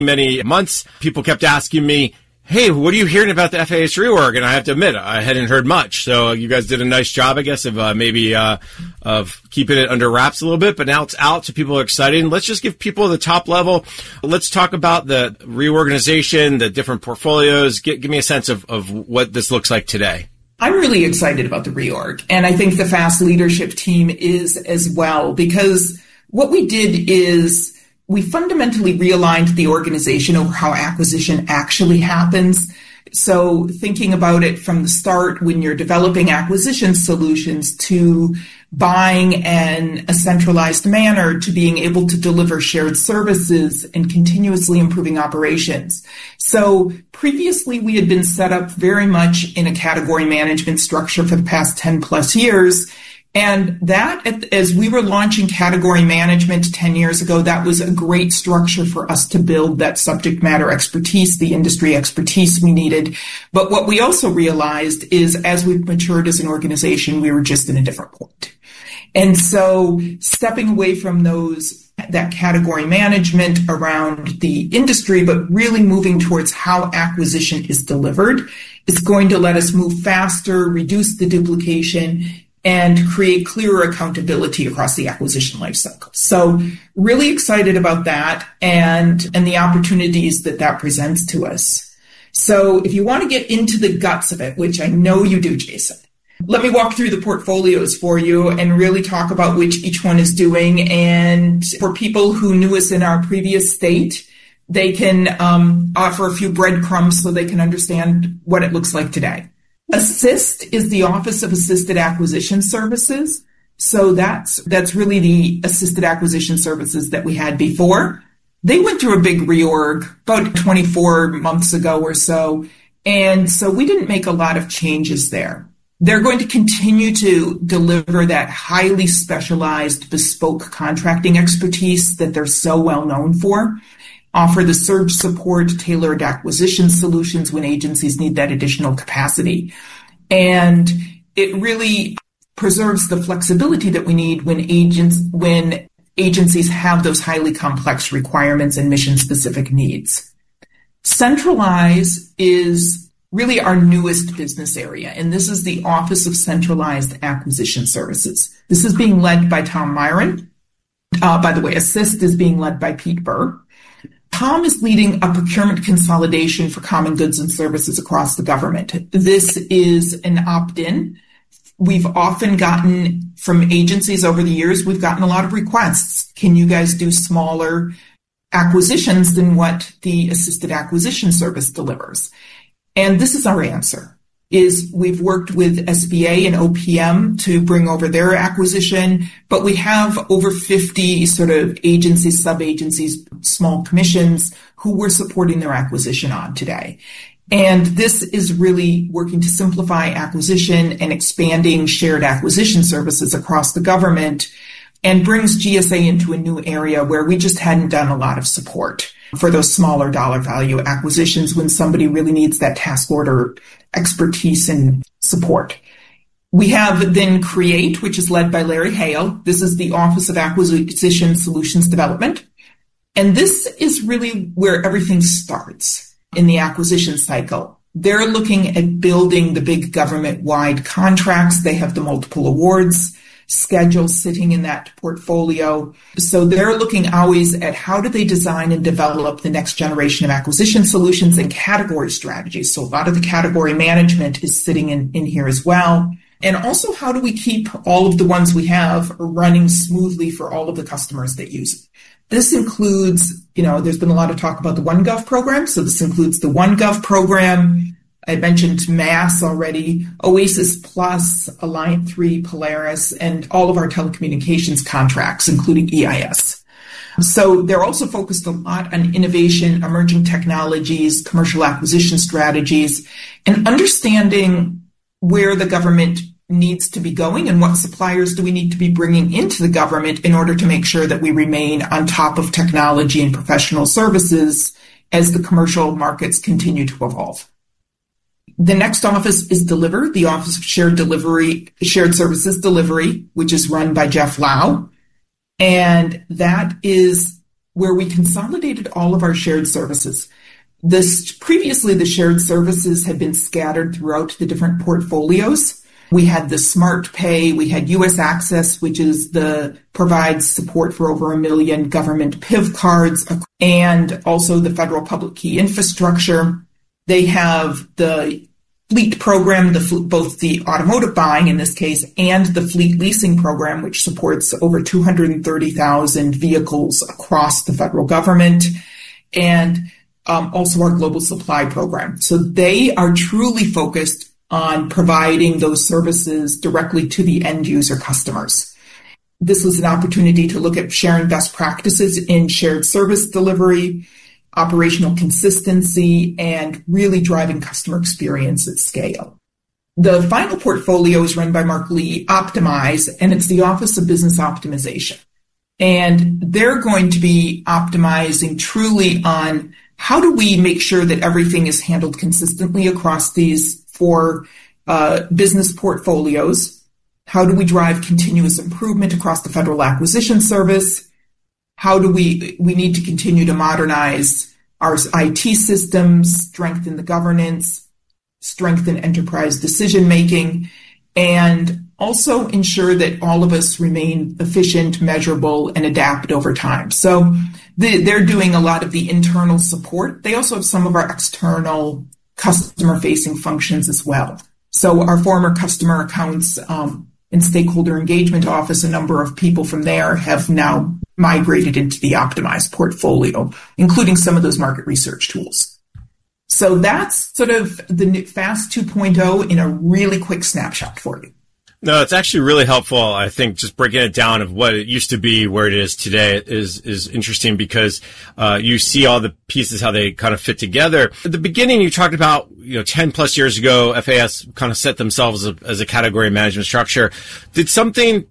many months, people kept asking me, hey, what are you hearing about the FAS reorg? And I have to admit, I hadn't heard much. So you guys did a nice job, I guess, of of keeping it under wraps a little bit. But now it's out, so people are excited. And let's just give people the top level. Let's talk about the reorganization, the different portfolios. Give me a sense of what this looks like today. I'm really excited about the reorg. And I think the FAST leadership team is as well, because what we did is we fundamentally realigned the organization over how acquisition actually happens. So thinking about it from the start, when you're developing acquisition solutions, to buying in a centralized manner, to being able to deliver shared services and continuously improving operations. So previously we had been set up very much in a category management structure for the past 10 plus years. And that, as we were launching category management 10 years ago, that was a great structure for us to build that subject matter expertise, the industry expertise we needed. But what we also realized is as we've matured as an organization, we were just in a different point. And so stepping away from that category management around the industry, but really moving towards how acquisition is delivered, is going to let us move faster, reduce the duplication, and create clearer accountability across the acquisition lifecycle. So really excited about that and the opportunities that presents to us. So if you want to get into the guts of it, which I know you do, Jason, let me walk through the portfolios for you and really talk about which each one is doing. And for people who knew us in our previous state, they can offer a few breadcrumbs so they can understand what it looks like today. Assist is the Office of Assisted Acquisition Services. So that's really the assisted acquisition services that we had before. They went through a big reorg about 24 months ago or so. And so we didn't make a lot of changes there. They're going to continue to deliver that highly specialized bespoke contracting expertise that they're so well known for. Offer the surge support, tailored acquisition solutions when agencies need that additional capacity. And it really preserves the flexibility that we need when agencies have those highly complex requirements and mission-specific needs. Centralize is really our newest business area, and this is the Office of Centralized Acquisition Services. This is being led by Tom Myron. By the way, Assist is being led by Pete Burr. Tom is leading a procurement consolidation for common goods and services across the government. This is an opt-in. We've often gotten from agencies over the years, we've gotten a lot of requests. Can you guys do smaller acquisitions than what the assisted acquisition service delivers? And this is our answer. We've worked with SBA and OPM to bring over their acquisition, but we have over 50 sort of agencies, sub-agencies, small commissions who we're supporting their acquisition on today. And this is really working to simplify acquisition and expanding shared acquisition services across the government, and brings GSA into a new area where we just hadn't done a lot of support for those smaller dollar value acquisitions when somebody really needs that task order expertise and support. We have then Create, which is led by Larry Hale. This is the Office of Acquisition Solutions Development. And this is really where everything starts in the acquisition cycle. They're looking at building the big government-wide contracts. They have the multiple awards schedule sitting in that portfolio. So they're looking always at how do they design and develop the next generation of acquisition solutions and category strategies. So a lot of the category management is sitting in here as well. And also, how do we keep all of the ones we have running smoothly for all of the customers that use it? This includes, there's been a lot of talk about the OneGov program. So this includes the OneGov program. I mentioned MASS already, Oasis Plus, Alliant 3, Polaris, and all of our telecommunications contracts, including EIS. So they're also focused a lot on innovation, emerging technologies, commercial acquisition strategies, and understanding where the government needs to be going and what suppliers do we need to be bringing into the government in order to make sure that we remain on top of technology and professional services as the commercial markets continue to evolve. The next office is Deliver, the Office of Shared Services Delivery, which is run by Jeff Lau. And that is where we consolidated all of our shared services. Previously, the shared services had been scattered throughout the different portfolios. We had the Smart Pay, we had US Access, which provides support for over 1 million government PIV cards, and also the Federal Public Key Infrastructure. They have the fleet program, both the automotive buying in this case, and the fleet leasing program, which supports over 230,000 vehicles across the federal government, and also our global supply program. So they are truly focused on providing those services directly to the end user customers. This was an opportunity to look at sharing best practices in shared service delivery, operational consistency, and really driving customer experience at scale. The final portfolio is run by Mark Lee, Optimize, and it's the Office of Business Optimization. And they're going to be optimizing truly on how do we make sure that everything is handled consistently across these 4 business portfolios? How do we drive continuous improvement across the Federal Acquisition Service? How do we need to continue to modernize our IT systems, strengthen the governance, strengthen enterprise decision-making, and also ensure that all of us remain efficient, measurable, and adapt over time. So they're doing a lot of the internal support. They also have some of our external customer-facing functions as well. So our former customer accounts and stakeholder engagement office, a number of people from there have now migrated into the optimized portfolio, including some of those market research tools. So that's sort of the FAST 2.0 in a really quick snapshot for you. No, it's actually really helpful. I think just breaking it down of what it used to be, where it is today is interesting because, you see all the pieces, how they kind of fit together. At the beginning, you talked about, 10 plus years ago, FAS kind of set themselves as a category management structure. Did something,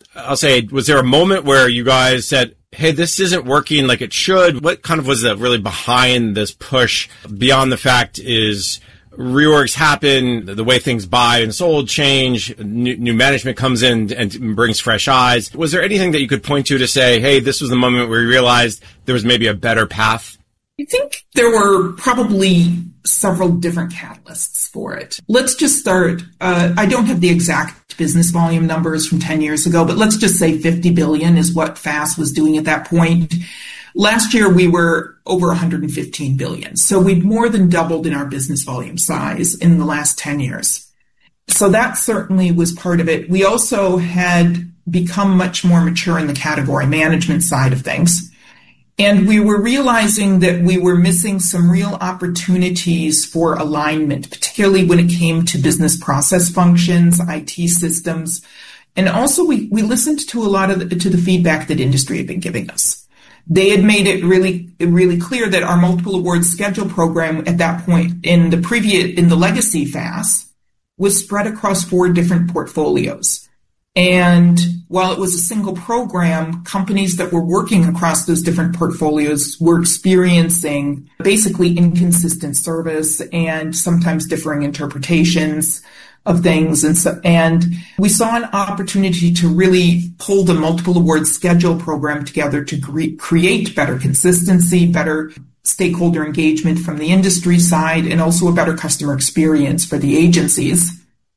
was there a moment where you guys said, hey, this isn't working like it should? What kind of was that really behind this push beyond the fact is, reorgs happen, the way things buy and sold change, new management comes in and brings fresh eyes. Was there anything that you could point to say, hey, this was the moment where you realized there was maybe a better path? I think there were probably several different catalysts for it. Let's just start. I don't have the exact business volume numbers from 10 years ago, but let's just say 50 billion is what FAS was doing at that point. Last year, we were over 115 billion. So we've more than doubled in our business volume size in the last 10 years. So that certainly was part of it. We also had become much more mature in the category management side of things. And we were realizing that we were missing some real opportunities for alignment, particularly when it came to business process functions, IT systems. And also we listened to a lot of to the feedback that industry had been giving us. They had made it really clear that our multiple awards schedule program at that point in the legacy FAS was spread across 4 different portfolios. And while it was a single program, companies that were working across those different portfolios were experiencing basically inconsistent service and sometimes differing interpretations of things. And we saw an opportunity to really pull the multiple awards schedule program together to create better consistency, better stakeholder engagement from the industry side, and also a better customer experience for the agencies.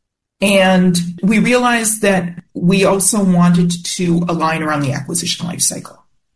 And we realized that we also wanted to align around the acquisition lifecycle.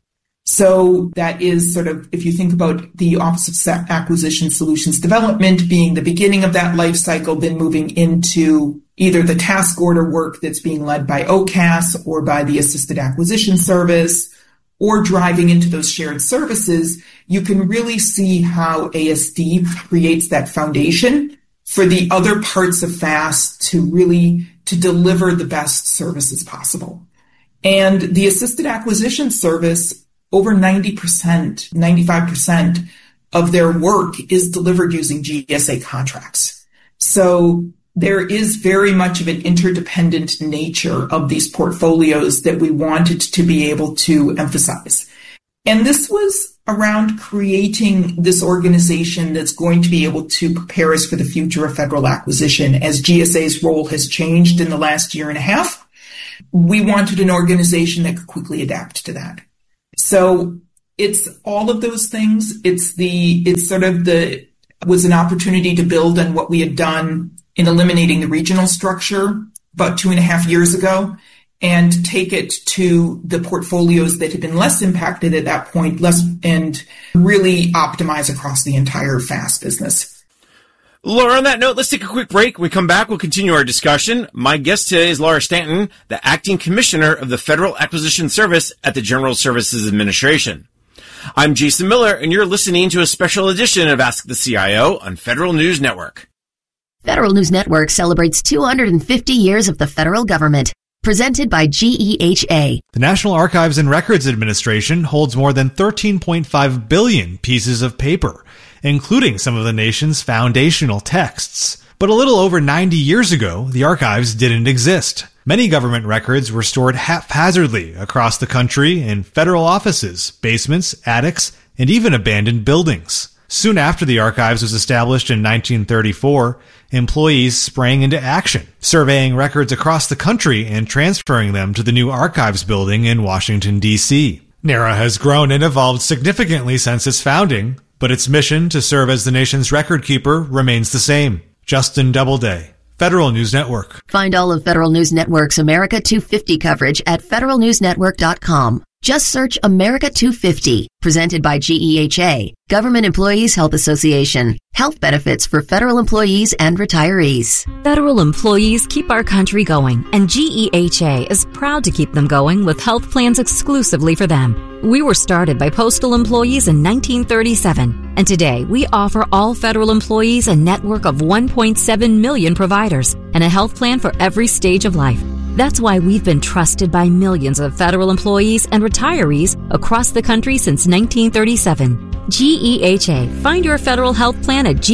So that is sort of, if you think about the Office of Acquisition Solutions Development being the beginning of that life cycle, then moving into either the task order work that's being led by OCAS or by the Assisted Acquisition Service, or driving into those shared services, you can really see how ASD creates that foundation for the other parts of FAS to deliver the best services possible. And the Assisted Acquisition Service, over 90%, 95% of their work is delivered using GSA contracts. So there is very much of an interdependent nature of these portfolios that we wanted to be able to emphasize. And this was around creating this organization that's going to be able to prepare us for the future of federal acquisition. As GSA's role has changed in the last year and a half, we wanted an organization that could quickly adapt to that. So It's all of those things. Was an opportunity to build on what we had done in eliminating the regional structure about 2.5 years ago and take it to the portfolios that had been less impacted at that point, and really optimize across the entire FAST business. Laura, on that note, let's take a quick break. When we come back, we'll continue our discussion. My guest today is Laura Stanton, the Acting Commissioner of the Federal Acquisition Service at the General Services Administration. I'm Jason Miller, and you're listening to a special edition of Ask the CIO on Federal News Network. Federal News Network celebrates 250 years of the federal government. Presented by GEHA. The National Archives and Records Administration holds more than 13.5 billion pieces of paper, including some of the nation's foundational texts. But a little over 90 years ago, the archives didn't exist. Many government records were stored haphazardly across the country in federal offices, basements, attics, and even abandoned buildings. Soon after the archives was established in 1934, employees sprang into action, surveying records across the country and transferring them to the new archives building in Washington, D.C. NARA has grown and evolved significantly since its founding, but its mission to serve as the nation's record keeper remains the same. Justin Doubleday, Federal News Network. Find all of Federal News Network's America 250 coverage at federalnewsnetwork.com. Just search America 250, presented by GEHA, Government Employees Health Association. Health benefits for federal employees and retirees. Federal employees keep our country going, and GEHA is proud to keep them going with health plans exclusively for them. We were started by postal employees in 1937, and today we offer all federal employees a network of 1.7 million providers and a health plan for every stage of life. That's why we've been trusted by millions of federal employees and retirees across the country since 1937. GEHA. Find your federal health plan at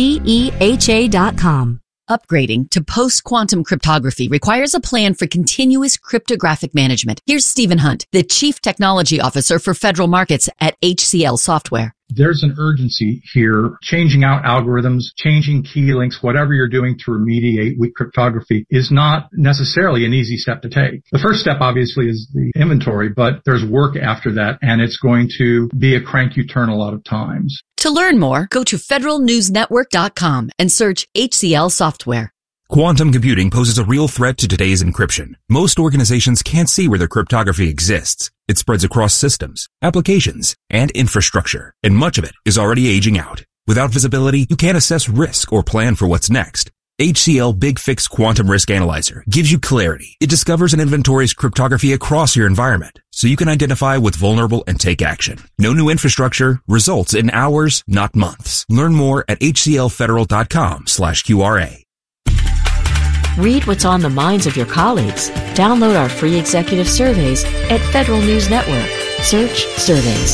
GEHA.com. Upgrading to post-quantum cryptography requires a plan for continuous cryptographic management. Here's Stephen Hunt, the Chief Technology Officer for Federal Markets at HCL Software. There's an urgency here. Changing out algorithms, changing key links, whatever you're doing to remediate weak cryptography is not necessarily an easy step to take. The first step, obviously, is the inventory, but there's work after that, and it's going to be a crank you turn a lot of times. To learn more, go to federalnewsnetwork.com and search HCL Software. Quantum computing poses a real threat to today's encryption. Most organizations can't see where their cryptography exists. It spreads across systems, applications, and infrastructure, and much of it is already aging out. Without visibility, you can't assess risk or plan for what's next. HCL Big Fix Quantum Risk Analyzer gives you clarity. It discovers and inventories cryptography across your environment, so you can identify what's vulnerable and take action. No new infrastructure, results in hours, not months. Learn more at hclfederal.com/QRA. Read what's on the minds of your colleagues. Download our free executive surveys at Federal News Network. Search surveys.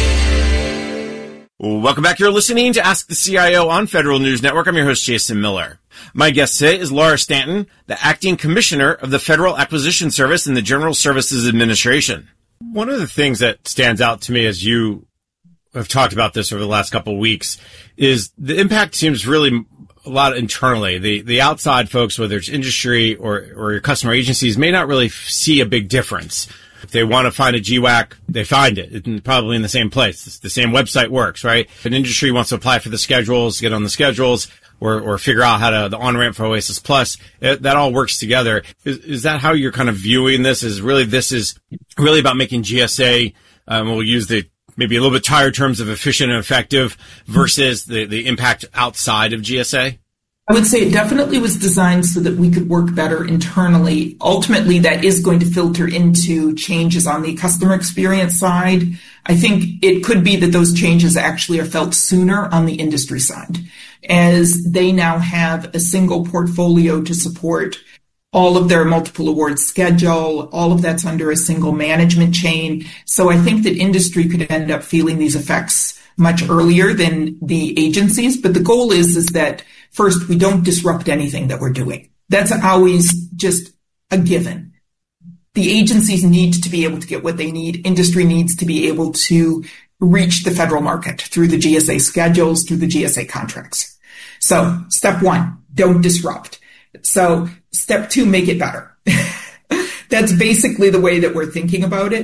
Welcome back. You're listening to Ask the CIO on Federal News Network. I'm your host, Jason Miller. My guest today is Laura Stanton, the Acting Commissioner of the Federal Acquisition Service in the General Services Administration. One of the things that stands out to me as you have talked about this over the last couple of weeks is the impact seems really a lot internally. The outside folks, whether it's industry or your customer agencies, may not really see a big difference. If they want to find a GWAC, they find it. It's probably in the same place. It's the same website works, right? If an industry wants to apply for the schedules, get on the schedules, or figure out how to, the on-ramp for Oasis Plus, that all works together. Is that how you're kind of viewing this? This is really about making GSA, we'll use the maybe a little bit tired terms of efficient and effective versus the impact outside of GSA? I would say it definitely was designed so that we could work better internally. Ultimately, that is going to filter into changes on the customer experience side. I think it could be that those changes actually are felt sooner on the industry side, as they now have a single portfolio to support all of their multiple award schedule. All of that's under a single management chain. So I think that industry could end up feeling these effects much earlier than the agencies. But the goal is that first, we don't disrupt anything that we're doing. That's always just a given. The agencies need to be able to get what they need. Industry needs to be able to reach the federal market through the GSA schedules, through the GSA contracts. So step one, don't disrupt. So step two, make it better. That's basically the way that we're thinking about it.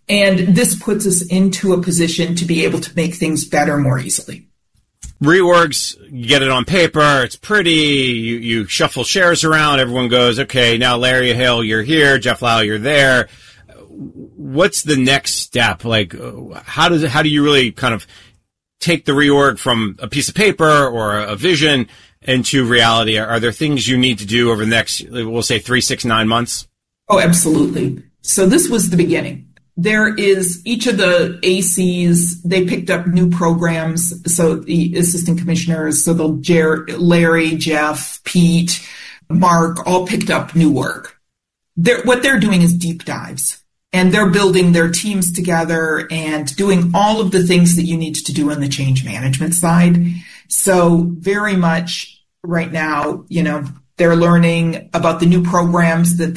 And this puts us into a position to be able to make things better more easily. Reorgs, you get it on paper, it's pretty, you shuffle shares around, everyone goes, okay, now Larry Hale, you're here, Jeff Lau, you're there. What's the next step? Like, how do you really kind of take the reorg from a piece of paper or a vision into reality? Are there things you need to do over the next, we'll say 3, 6, 9 months? Oh, absolutely. So this was the beginning. There is each of the ACs, they picked up new programs. So the assistant commissioners, so Larry, Jeff, Pete, Mark, all picked up new work. What they're doing is deep dives, and they're building their teams together and doing all of the things that you need to do on the change management side. So very much right now, they're learning about the new programs that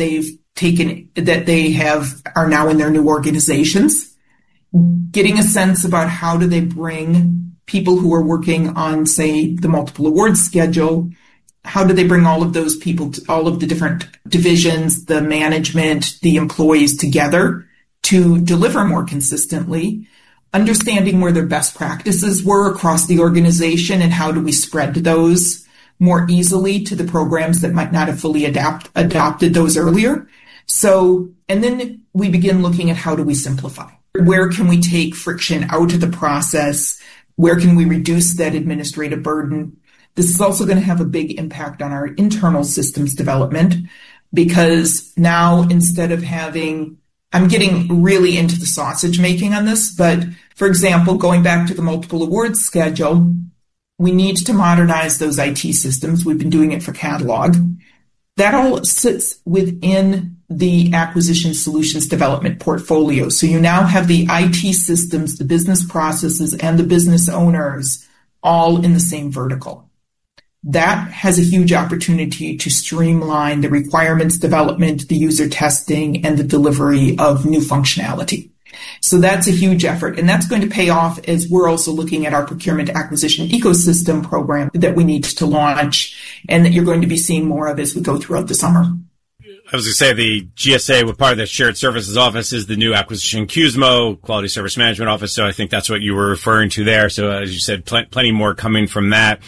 are now in their new organizations, getting a sense about how do they bring people who are working on, say, the multiple awards schedule, how do they bring all of those people, all of the different divisions, the management, the employees together to deliver more consistently, understanding where their best practices were across the organization and how do we spread those more easily to the programs that might not have fully adopted those earlier. So, and then we begin looking at how do we simplify? Where can we take friction out of the process? Where can we reduce that administrative burden? This is also going to have a big impact on our internal systems development, because now instead of I'm getting really into the sausage making on this, but for example, going back to the multiple awards schedule, we need to modernize those IT systems. We've been doing it for catalog. That all sits within the acquisition solutions development portfolio. So you now have the IT systems, the business processes, and the business owners all in the same vertical. That has a huge opportunity to streamline the requirements development, the user testing, and the delivery of new functionality. So that's a huge effort, and that's going to pay off as we're also looking at our procurement acquisition ecosystem program that we need to launch and that you're going to be seeing more of as we go throughout the summer. I was going to say the GSA, with part of the shared services office, is the new acquisition QSMO, Quality Service Management Office. So I think that's what you were referring to there. So as you said, plenty more coming from that.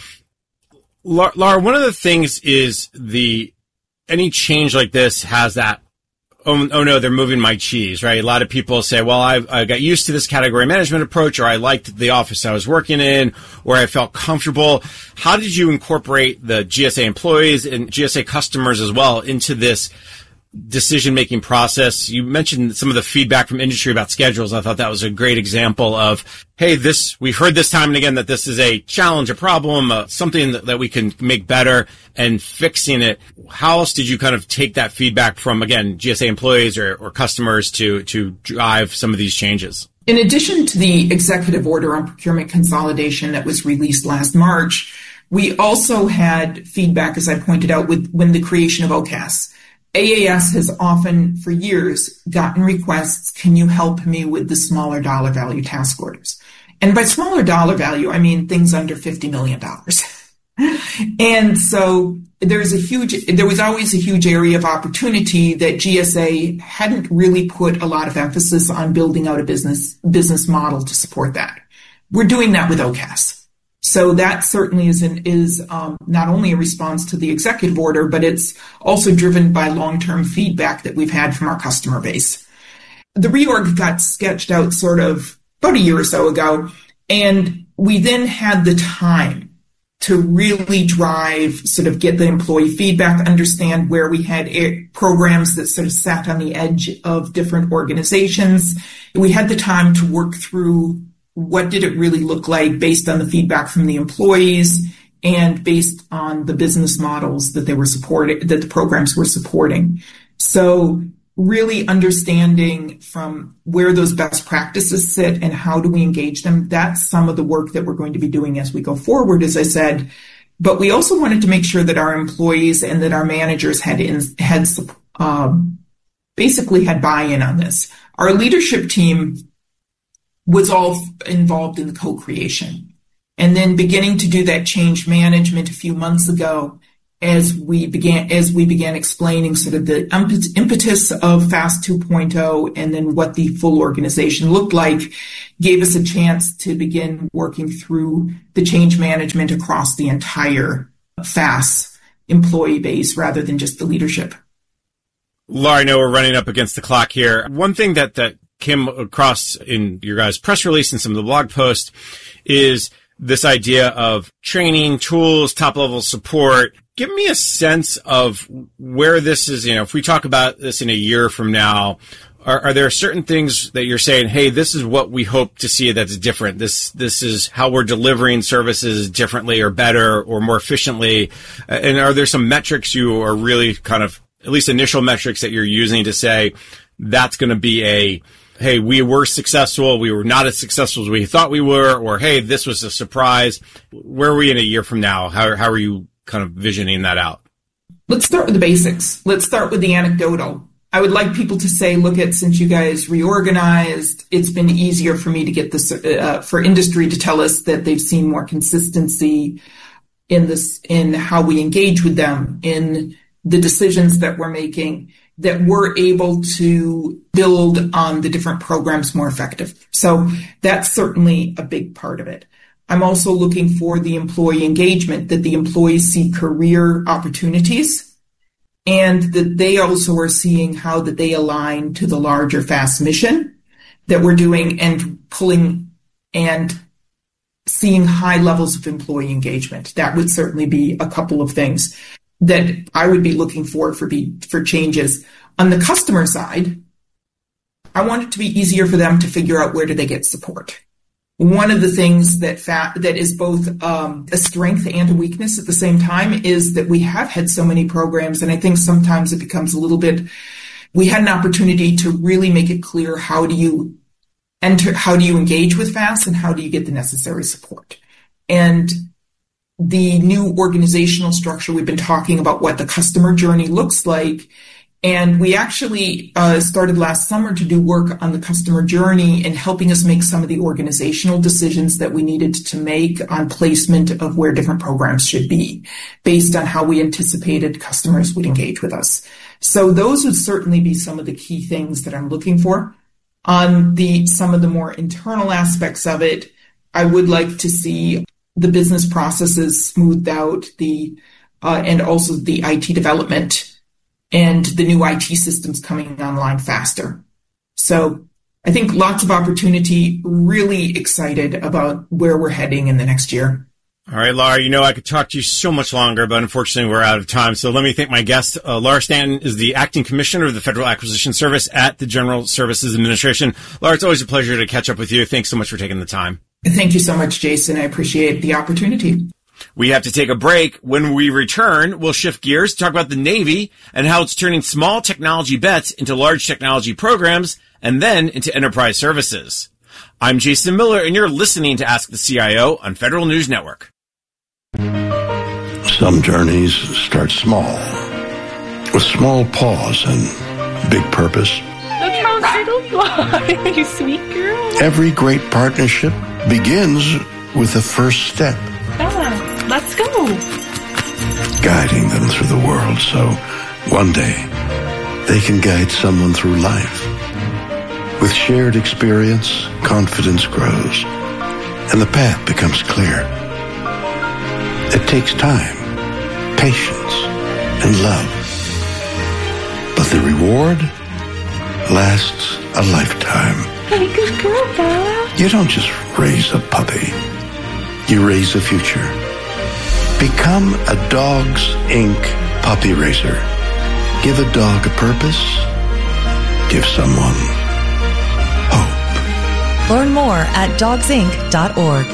Laura, one of the things is any change like this has that, oh no, they're moving my cheese, right? A lot of people say, well, I got used to this category management approach, or I liked the office I was working in, or I felt comfortable. How did you incorporate the GSA employees and GSA customers as well into this decision-making process? You mentioned some of the feedback from industry about schedules. I thought that was a great example of, hey, we've heard this time and again that this is a challenge, a problem, something that we can make better, and fixing it. How else did you kind of take that feedback from, again, GSA employees or customers to drive some of these changes? In addition to the executive order on procurement consolidation that was released last March, we also had feedback, as I pointed out, when the creation of OCAS. AAS has often, for years, gotten requests, can you help me with the smaller dollar value task orders? And by smaller dollar value, I mean things under $50 million. And so there was always a huge area of opportunity that GSA hadn't really put a lot of emphasis on building out a business model to support that. We're doing that with OCAS. So that certainly is not only a response to the executive order, but it's also driven by long-term feedback that we've had from our customer base. The reorg got sketched out sort of about a year or so ago, and we then had the time to really get the employee feedback, understand where we had programs that sort of sat on the edge of different organizations. We had the time to work through what did it really look like based on the feedback from the employees and based on the business models that they were supporting, that the programs were supporting. So really understanding from where those best practices sit and how do we engage them. That's some of the work that we're going to be doing as we go forward, as I said. But we also wanted to make sure that our employees and that our managers basically had buy-in on this. Our leadership team was all involved in the co-creation and then beginning to do that change management a few months ago as we began explaining sort of the impetus of FAST 2.0 and then what the full organization looked like, gave us a chance to begin working through the change management across the entire FAST employee base rather than just the leadership. Laura, I know we're running up against the clock here. One thing that came across in your guys' press release and some of the blog posts is this idea of training, tools, top-level support. Give me a sense of where this is, if we talk about this in a year from now, are there certain things that you're saying, hey, this is what we hope to see that's different? This is how we're delivering services differently or better or more efficiently? And are there some metrics you are really kind of, at least initial metrics that you're using to say that's going to be hey, we were successful, we were not as successful as we thought we were, or hey, this was a surprise? Where are we in a year from now? How are you kind of visioning that out? Let's start with the basics. Let's start with the anecdotal. I would like people to say, since you guys reorganized, it's been easier for me to get this, for industry to tell us that they've seen more consistency in how we engage with them, in the decisions that we're making, that we're able to build on the different programs more effective. So that's certainly a big part of it. I'm also looking for the employee engagement, that the employees see career opportunities and that they also are seeing how that they align to the larger FAST mission that we're doing and pulling and seeing high levels of employee engagement. That would certainly be a couple of things that I would be looking for changes. On the customer side, I want it to be easier for them to figure out where do they get support. One of the things that is both a strength and a weakness at the same time is that we have had so many programs, and I think sometimes it becomes a little bit, we had an opportunity to really make it clear how do you engage with FAST and how do you get the necessary support. And the new organizational structure, we've been talking about what the customer journey looks like. And we actually started last summer to do work on the customer journey and helping us make some of the organizational decisions that we needed to make on placement of where different programs should be based on how we anticipated customers would engage with us. So those would certainly be some of the key things that I'm looking for. On some of the more internal aspects of it, I would like to see the business processes smoothed out, and also the IT development and the new IT systems coming online faster. So I think lots of opportunity, really excited about where we're heading in the next year. All right, Laura, I could talk to you so much longer, but unfortunately we're out of time. So let me thank my guest. Laura Stanton is the Acting Commissioner of the Federal Acquisition Service at the General Services Administration. Laura, it's always a pleasure to catch up with you. Thanks so much for taking the time. Thank you so much, Jason. I appreciate the opportunity. We have to take a break. When we return, we'll shift gears to talk about the Navy and how it's turning small technology bets into large technology programs and then into enterprise services. I'm Jason Miller, and you're listening to Ask the CIO on Federal News Network. Some journeys start small, with small pause and big purpose. Look how little you are, you sweet girl. Every great partnership begins with the first step. Bella, let's go. Guiding them through the world so one day they can guide someone through life. With shared experience, confidence grows, and the path becomes clear. It takes time, patience, and love. But the reward lasts a lifetime. Hey, good girl, Bella. You don't just raise a puppy. You raise a future. Become a Dogs Inc. puppy raiser. Give a dog a purpose. Give someone hope. Learn more at dogsinc.org.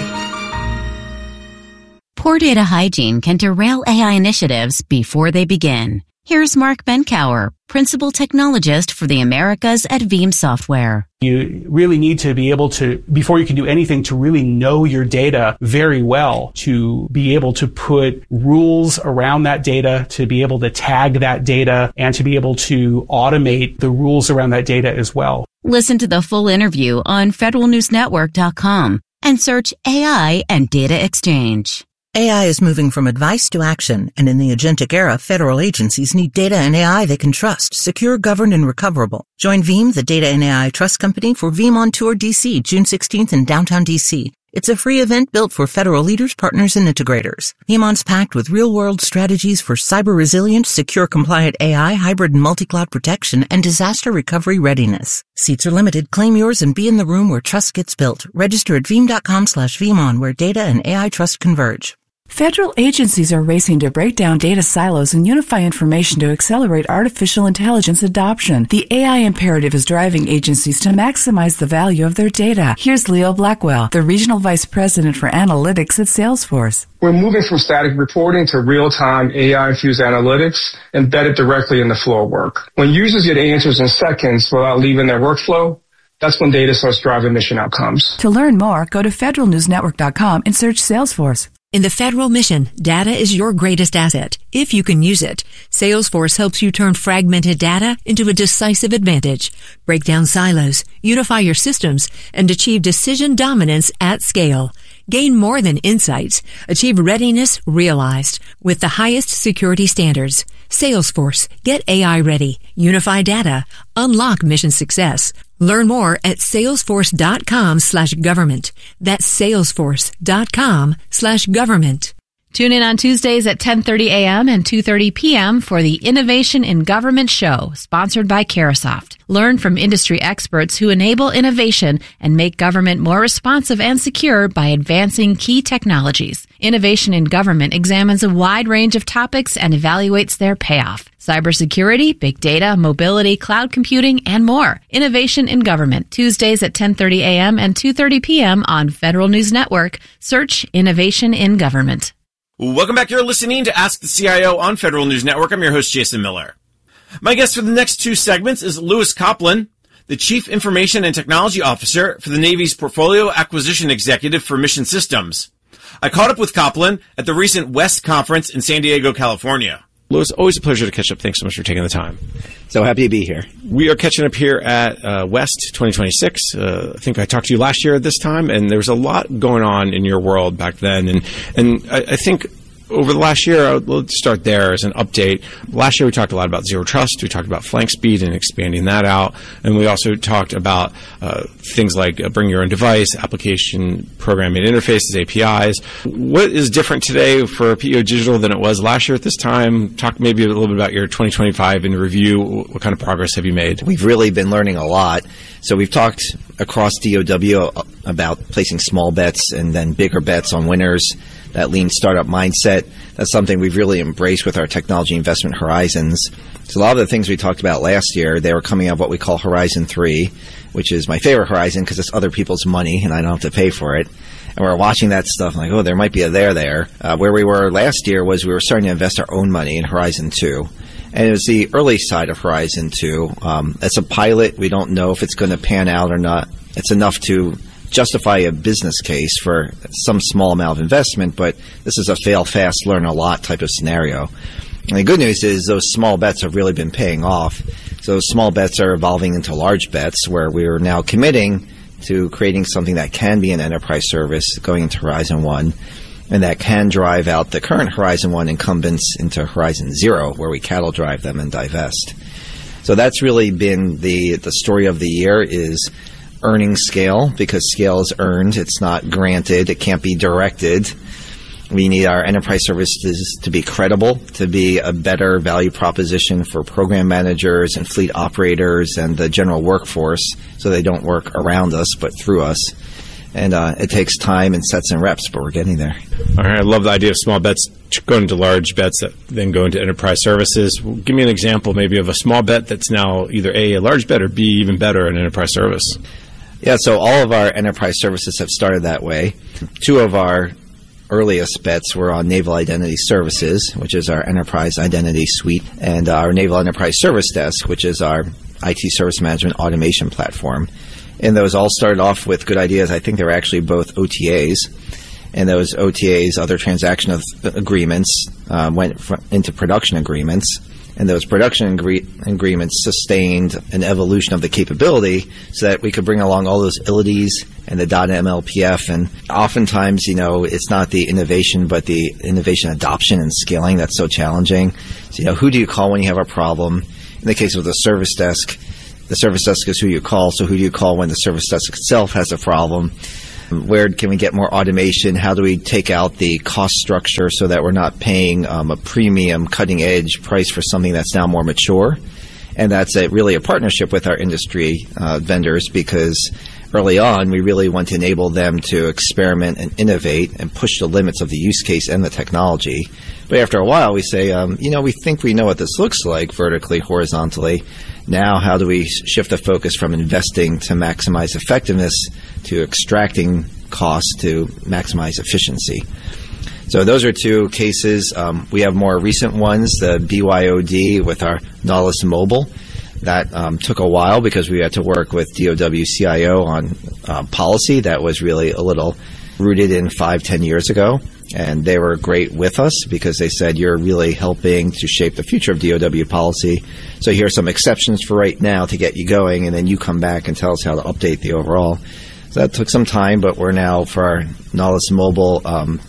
Poor data hygiene can derail AI initiatives before they begin. Here's Mark Benkower, Principal Technologist for the Americas at Veeam Software. You really need to be able to, before you can do anything, to really know your data very well, to be able to put rules around that data, to be able to tag that data, and to be able to automate the rules around that data as well. Listen to the full interview on federalnewsnetwork.com and search AI and Data Exchange. AI is moving from advice to action, and in the agentic era, federal agencies need data and AI they can trust, secure, governed, and recoverable. Join Veeam, the data and AI trust company, for Veeam on Tour DC, June 16th in downtown DC. It's a free event built for federal leaders, partners, and integrators. Veeamon's packed with real-world strategies for cyber-resilient, secure, compliant AI, hybrid and multi-cloud protection, and disaster recovery readiness. Seats are limited. Claim yours and be in the room where trust gets built. Register at veeam.com/Veeamon, where data and AI trust converge. Federal agencies are racing to break down data silos and unify information to accelerate artificial intelligence adoption. The AI imperative is driving agencies to maximize the value of their data. Here's Leo Blackwell, the Regional Vice President for Analytics at Salesforce. We're moving from static reporting to real-time AI-infused analytics embedded directly in the flow of work. When users get answers in seconds without leaving their workflow, that's when data starts driving mission outcomes. To learn more, go to federalnewsnetwork.com and search Salesforce. In the federal mission, data is your greatest asset, if you can use it. Salesforce helps you turn fragmented data into a decisive advantage. Break down silos, unify your systems, and achieve decision dominance at scale. Gain more than insights. Achieve readiness realized with the highest security standards. Salesforce. Get AI ready. Unify data. Unlock mission success. Learn more at salesforce.com/government. That's salesforce.com/government. Tune in on Tuesdays at 10:30 a.m. and 2:30 p.m. for the Innovation in Government Show, sponsored by Carahsoft. Learn from industry experts who enable innovation and make government more responsive and secure by advancing key technologies. Innovation in Government examines a wide range of topics and evaluates their payoff. Cybersecurity, big data, mobility, cloud computing, and more. Innovation in Government, Tuesdays at 10:30 a.m. and 2:30 p.m. on Federal News Network. Search Innovation in Government. Welcome back. You're listening to Ask the CIO on Federal News Network. I'm your host, Jason Miller. My guest for the next two segments is Louis Coplin, the Chief Information and Technology Officer for the Navy's Portfolio Acquisition Executive for Mission Systems. I caught up with Coplin at the recent WEST conference in San Diego, California. Louis, always a pleasure to catch up. Thanks so much for taking the time. So happy to be here. We are catching up here at WEST 2026. I think I talked to you last year at this time, and there was a lot going on in your world back then. And I think over the last year, let's start there as an update. Last year, we talked a lot about Zero Trust. We talked about flank speed and expanding that out. And we also talked about things like bring your own device, application programming interfaces, APIs. What is different today for PEO Digital than it was last year at this time? Talk maybe a little bit about your 2025 in review. What kind of progress have you made? We've really been learning a lot. So we've talked across DOW about placing small bets and then bigger bets on winners. That lean startup mindset, that's something we've really embraced with our technology investment horizons. So a lot of the things we talked about last year, they were coming out of what we call Horizon 3, which is my favorite horizon because it's other people's money and I don't have to pay for it. And we're watching that stuff like, oh, there might be a there. Where we were last year was we were starting to invest our own money in Horizon 2. And it was the early side of Horizon 2. It's a pilot. We don't know if it's going to pan out or not. It's enough to justify a business case for some small amount of investment, but this is a fail fast, learn a lot type of scenario. And the good news is those small bets have really been paying off. So those small bets are evolving into large bets where we are now committing to creating something that can be an enterprise service going into Horizon 1 and that can drive out the current Horizon 1 incumbents into Horizon 0 where we cattle drive them and divest. So that's really been the story of the year is earning scale, because scale is earned. It's not granted. It can't be directed. We need our enterprise services to be credible, to be a better value proposition for program managers and fleet operators and the general workforce so they don't work around us but through us. And it takes time and sets and reps, but we're getting there. All right. I love the idea of small bets going into large bets that then go into enterprise services. Give me an example maybe of a small bet that's now either A, a large bet, or B, even better, an enterprise service. Yeah, so all of our enterprise services have started that way. Two of our earliest bets were on Naval Identity Services, which is our enterprise identity suite, and our Naval Enterprise Service Desk, which is our IT service management automation platform. And those all started off with good ideas. I think they were actually both OTAs. And those OTAs, other transaction agreements, went into production agreements. And those production agreements sustained an evolution of the capability so that we could bring along all those ilities and the .MLPF. And oftentimes, it's not the innovation, but the innovation adoption and scaling that's so challenging. So, who do you call when you have a problem? In the case of the service desk is who you call. So who do you call when the service desk itself has a problem? Where can we get more automation? How do we take out the cost structure so that we're not paying a premium, cutting-edge price for something that's now more mature? And that's really a partnership with our industry vendors, because early on we really want to enable them to experiment and innovate and push the limits of the use case and the technology. But after a while we say, we think we know what this looks like vertically, horizontally. Now how do we shift the focus from investing to maximize effectiveness to extracting costs to maximize efficiency? So those are two cases. We have more recent ones, the BYOD with our Nautilus Mobile. That took a while because we had to work with DOW CIO on policy that was really a little rooted in 5-10 years ago. And they were great with us because they said, you're really helping to shape the future of DOW policy. So here are some exceptions for right now to get you going, and then you come back and tell us how to update the overall. So that took some time, but we're now, for our Nautilus Mobile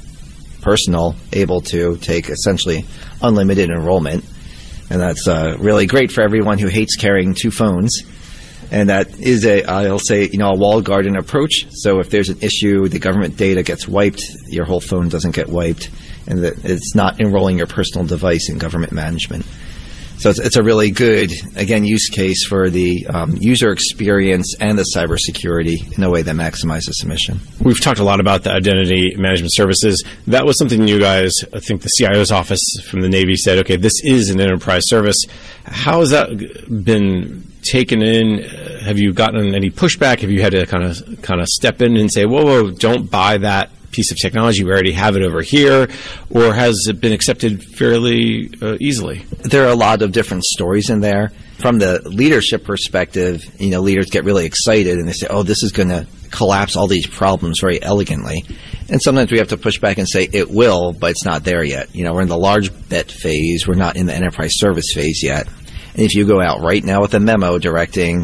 Personal, able to take essentially unlimited enrollment. And that's really great for everyone who hates carrying two phones. And that is a walled garden approach. So if there's an issue, the government data gets wiped, your whole phone doesn't get wiped, and it's not enrolling your personal device in government management. So it's a really good, again, use case for the user experience and the cybersecurity in a way that maximizes the mission. We've talked a lot about the identity management services. That was something you guys, I think the CIO's office from the Navy said, okay, this is an enterprise service. How has that been taken in? Have you gotten any pushback? Have you had to kind of step in and say, whoa, don't buy that piece of technology, we already have it over here? Or has it been accepted fairly easily? There are a lot of different stories in there. From the leadership perspective, leaders get really excited and they say, oh, this is going to collapse all these problems very elegantly. And sometimes we have to push back and say it will, but it's not there yet. We're in the large bet phase. We're not in the enterprise service phase yet. And if you go out right now with a memo directing,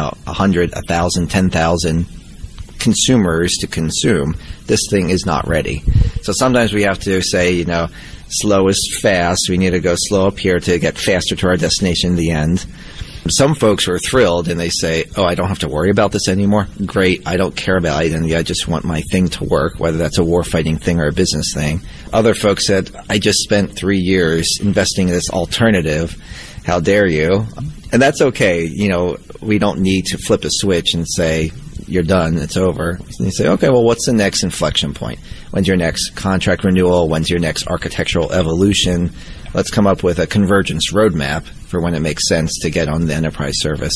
100, 1,000, 10,000 consumers to consume, this thing is not ready. So sometimes we have to say, slow is fast. We need to go slow up here to get faster to our destination in the end. Some folks are thrilled and they say, oh, I don't have to worry about this anymore. Great. I don't care about identity. I just want my thing to work, whether that's a warfighting thing or a business thing. Other folks said, I just spent 3 years investing in this alternative. How dare you? And that's okay. We don't need to flip a switch and say, you're done, it's over. And you say, okay, well, what's the next inflection point? When's your next contract renewal? When's your next architectural evolution? Let's come up with a convergence roadmap for when it makes sense to get on the enterprise service.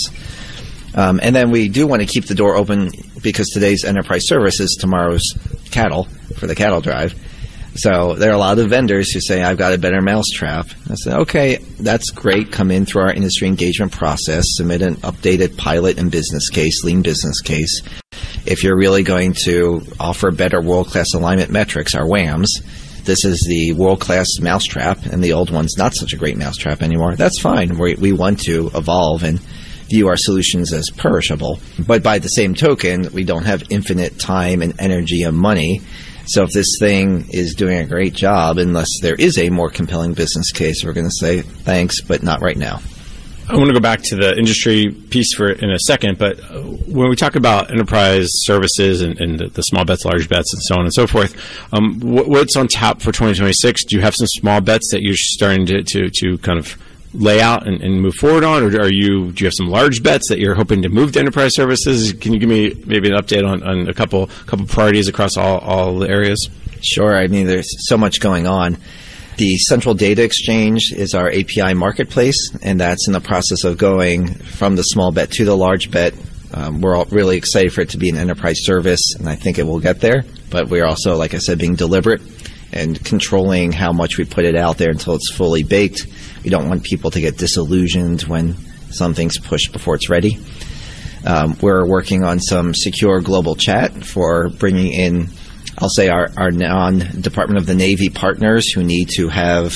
And then we do want to keep the door open because today's enterprise service is tomorrow's cattle for the cattle drive. So there are a lot of vendors who say, I've got a better mousetrap. I say, okay, that's great. Come in through our industry engagement process, submit an updated pilot and business case, lean business case. If you're really going to offer better world-class alignment metrics, our WAMs, this is the world-class mousetrap, and the old one's not such a great mousetrap anymore. That's fine. We want to evolve and view our solutions as perishable. But by the same token, we don't have infinite time and energy and money. So if this thing is doing a great job, unless there is a more compelling business case, we're going to say thanks, but not right now. I want to go back to the industry piece in a second, but when we talk about enterprise services and the small bets, large bets, and so on and so forth, what's on tap for 2026? Do you have some small bets that you're starting to kind of lay out and move forward on, or do you have some large bets that you're hoping to move to enterprise services? Can you give me maybe an update on a couple priorities across all the areas? Sure. I mean, there's so much going on. The Central Data Exchange is our API marketplace, and that's in the process of going from the small bet to the large bet. We're all really excited for it to be an enterprise service, and I think it will get there. But we're also, like I said, being deliberate and controlling how much we put it out there until it's fully baked. We don't want people to get disillusioned when something's pushed before it's ready. We're working on some secure global chat for bringing in, I'll say, our non-Department of the Navy partners who need to have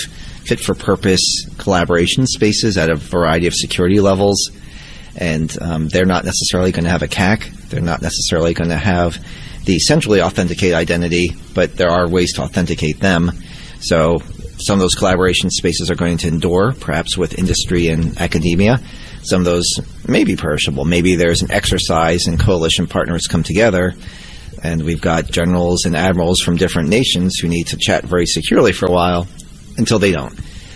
fit-for-purpose collaboration spaces at a variety of security levels. And they're not necessarily going to have a CAC. They're not necessarily going to have the centrally authenticated identity, but there are ways to authenticate them. So some of those collaboration spaces are going to endure, perhaps with industry and academia. Some of those may be perishable. Maybe there's an exercise and coalition partners come together, and we've got generals and admirals from different nations who need to chat very securely for a while until they don't.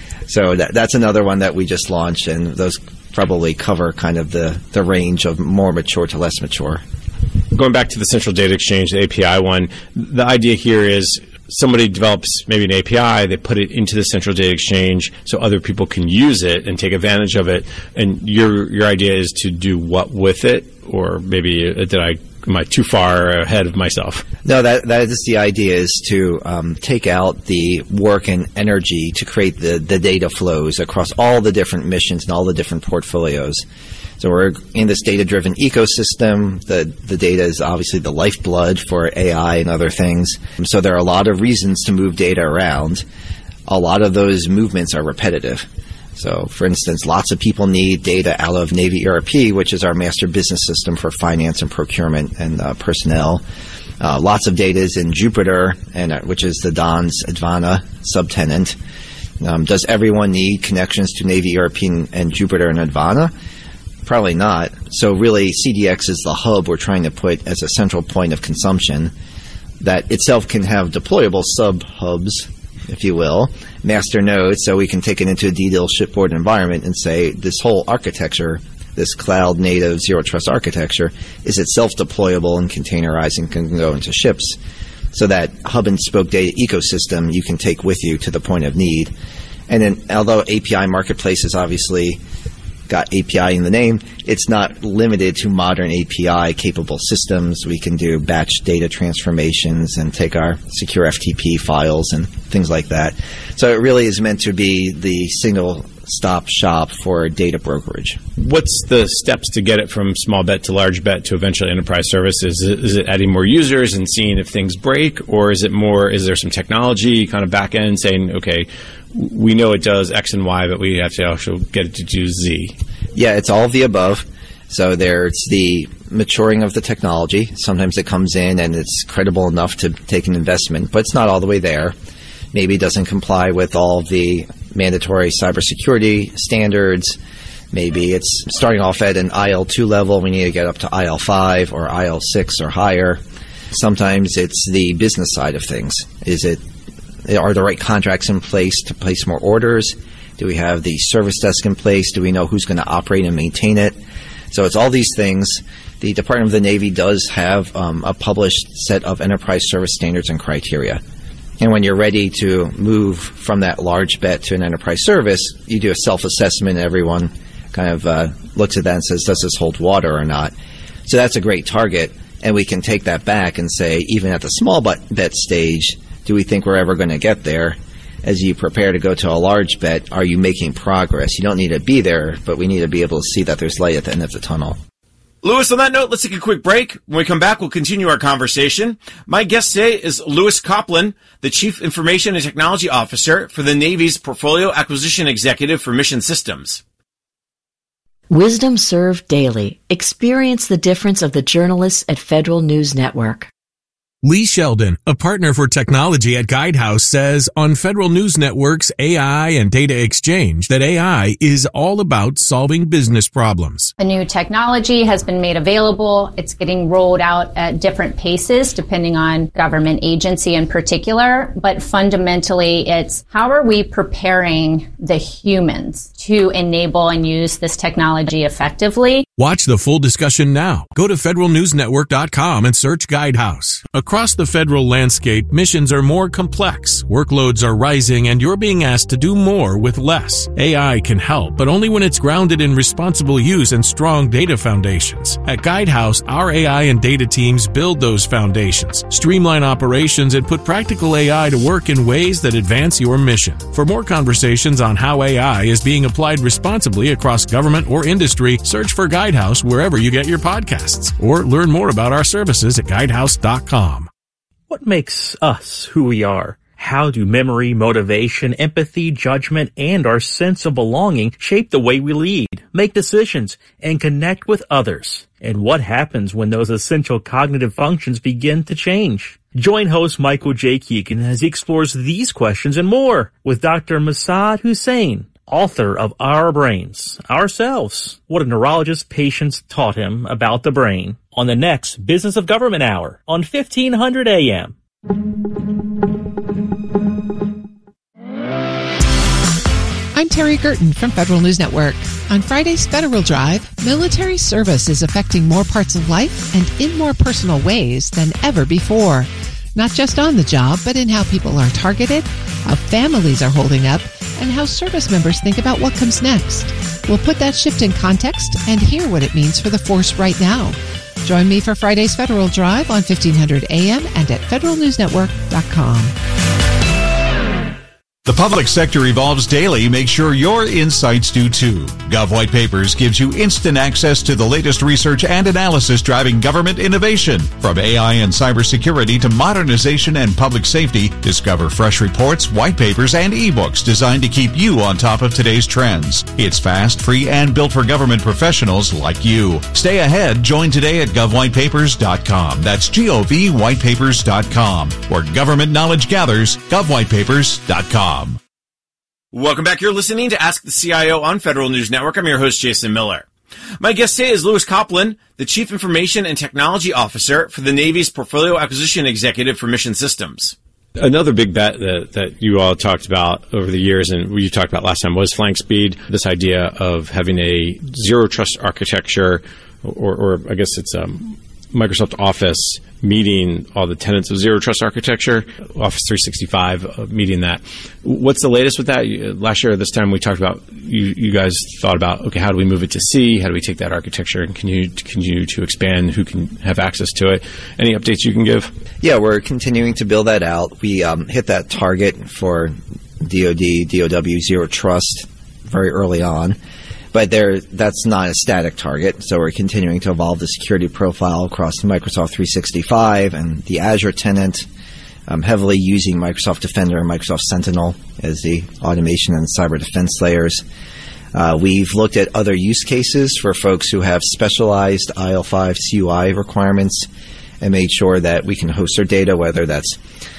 So that's another one that we just launched, and those probably cover kind of the range of more mature to less mature. Going back to the Central Data Exchange, the API one, the idea here is somebody develops maybe an API, they put it into the Central Data Exchange so other people can use it and take advantage of it. And your idea is to do what with it? Or maybe am I too far ahead of myself? No, that is the idea, is to take out the work and energy to create the data flows across all the different missions and all the different portfolios. So we're in this data-driven ecosystem. The data is obviously the lifeblood for AI and other things. So there are a lot of reasons to move data around. A lot of those movements are repetitive. So, for instance, lots of people need data out of Navy ERP, which is our master business system for finance and procurement and personnel. Lots of data is in Jupyter, which is the DON's Advana subtenant. Does everyone need connections to Navy ERP and Jupyter and Advana? Probably not. So really, CDX is the hub we're trying to put as a central point of consumption that itself can have deployable sub-hubs, if you will, master nodes, so we can take it into a DDoS shipboard environment and say this whole architecture, this cloud-native zero-trust architecture, is itself deployable and containerized and can go into ships. So that hub-and-spoke data ecosystem you can take with you to the point of need. And then, although API Marketplace has obviously got API in the name, it's not limited to modern API-capable systems. We can do batch data transformations and take our secure FTP files and things like that. So it really is meant to be the single-stop shop for data brokerage. What's the steps to get it from small bet to large bet to eventually enterprise services? Is it adding more users and seeing if things break, or is there some technology kind of back end saying, okay, we know it does X and Y, but we have to also get it to do Z? Yeah, it's all of the above. So there's the maturing of the technology. Sometimes it comes in and it's credible enough to take an investment, but it's not all the way there. Maybe it doesn't comply with all the mandatory cybersecurity standards. Maybe it's starting off at an IL2 level. We need to get up to IL5 or IL6 or higher. Sometimes it's the business side of things. Are the right contracts in place to place more orders? Do we have the service desk in place? Do we know who's going to operate and maintain it? So it's all these things. The Department of the Navy does have a published set of enterprise service standards and criteria. And when you're ready to move from that large bet to an enterprise service, you do a self-assessment. Everyone kind of looks at that and says, does this hold water or not? So that's a great target. And we can take that back and say, even at the small bet stage, do we think we're ever going to get there? As you prepare to go to a large bet, are you making progress? You don't need to be there, but we need to be able to see that there's light at the end of the tunnel. Louis, on that note, let's take a quick break. When we come back, we'll continue our conversation. My guest today is Louis Coplin, the Chief Information and Technology Officer for the Navy's Portfolio Acquisition Executive for Mission Systems. Wisdom served daily. Experience the difference of the journalists at Federal News Network. Lee Sheldon, a partner for technology at Guidehouse, says on Federal News Network's AI and Data Exchange that AI is all about solving business problems. The new technology has been made available. It's getting rolled out at different paces depending on government agency in particular. But fundamentally, it's how are we preparing the humans to enable and use this technology effectively? Watch the full discussion now. Go to federalnewsnetwork.com and search Guidehouse. Across the federal landscape, missions are more complex, workloads are rising, and you're being asked to do more with less. AI can help, but only when it's grounded in responsible use and strong data foundations. At Guidehouse, our AI and data teams build those foundations, streamline operations, and put practical AI to work in ways that advance your mission. For more conversations on how AI is being applied responsibly across government or industry, search for Guidehouse wherever you get your podcasts, or learn more about our services at guidehouse.com. What makes us who we are? How do memory, motivation, empathy, judgment, and our sense of belonging shape the way we lead, make decisions, and connect with others? And what happens when those essential cognitive functions begin to change? Join host Michael J. Keegan as he explores these questions and more with Dr. Masad Hussein, author of Our Brains, Ourselves, what a neurologist's patients taught him about the brain, on the next Business of Government Hour on 1500 AM. I'm Terry Gerton from Federal News Network. On Friday's Federal Drive, military service is affecting more parts of life and in more personal ways than ever before. Not just on the job, but in how people are targeted, how families are holding up, and how service members think about what comes next. We'll put that shift in context and hear what it means for the force right now. Join me for Friday's Federal Drive on 1500 AM and at federalnewsnetwork.com. The public sector evolves daily. Make sure your insights do too. Gov White Papers gives you instant access to the latest research and analysis driving government innovation. From AI and cybersecurity to modernization and public safety, discover fresh reports, white papers, and ebooks designed to keep you on top of today's trends. It's fast, free, and built for government professionals like you. Stay ahead. Join today at govwhitepapers.com. That's govwhitepapers.com. Where government knowledge gathers, govwhitepapers.com. Welcome back. You're listening to Ask the CIO on Federal News Network. I'm your host, Jason Miller. My guest today is Louis Copeland, the Chief Information and Technology Officer for the Navy's Portfolio Acquisition Executive for Mission Systems. Another big bet that you all talked about over the years, and you talked about last time, was flank speed. This idea of having a zero trust architecture, or I guess it's Microsoft Office meeting all the tenets of zero trust architecture, Office 365 meeting that. What's the latest with that? Last year, this time we talked about, you guys thought about, okay, how do we move it to C? How do we take that architecture and continue to expand? Who can have access to it? Any updates you can give? Yeah, we're continuing to build that out. We hit that target for DoD, DOW Zero Trust very early on. But that's not a static target, so we're continuing to evolve the security profile across Microsoft 365 and the Azure tenant, heavily using Microsoft Defender and Microsoft Sentinel as the automation and cyber defense layers. We've looked at other use cases for folks who have specialized IL5 CUI requirements and made sure that we can host their data, whether that's